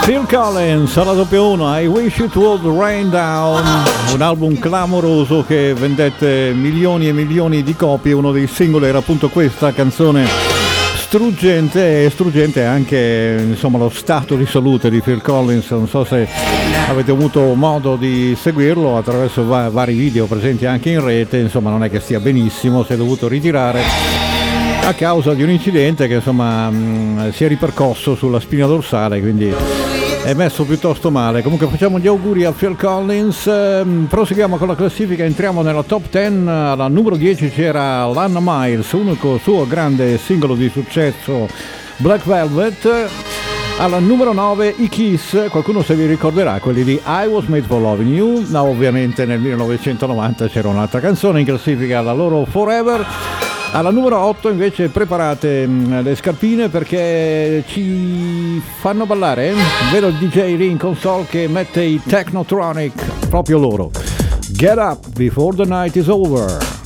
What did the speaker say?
Phil Collins alla doppio 1, I Wish It Would Rain Down, un album clamoroso che vendette milioni e milioni di copie. Uno dei singoli era appunto questa canzone struggente, e struggente anche insomma lo stato di salute di Phil Collins. Non so se avete avuto modo di seguirlo attraverso vari video presenti anche in rete. Insomma, non è che stia benissimo, si è dovuto ritirare a causa di un incidente che insomma si è ripercosso sulla spina dorsale, quindi è messo piuttosto male. Comunque facciamo gli auguri a Phil Collins. Proseguiamo con la classifica, entriamo nella top 10. Alla numero 10 c'era Lana Miles, unico suo grande singolo di successo, Black Velvet. Alla numero 9 i Kiss, qualcuno se vi ricorderà, quelli di I Was Made for Loving You. No, ovviamente nel 1990 c'era un'altra canzone in classifica, la loro Forever. Alla numero 8 invece preparate le scarpine perché ci fanno ballare. Vedo il DJ lì in console che mette i Technotronic, proprio loro. Get up before the night is over.